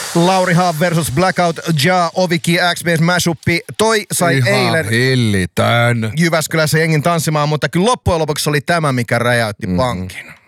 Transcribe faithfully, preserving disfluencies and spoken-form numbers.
Lauri Haab versus Blackout Ja Oviki X B S Mashuppi. Toi sai Ihan eilen hillitön. Jyväskylässä jengin tanssimaan, mutta kyllä loppujen lopuksi oli tämä, mikä räjäytti mm. pankin.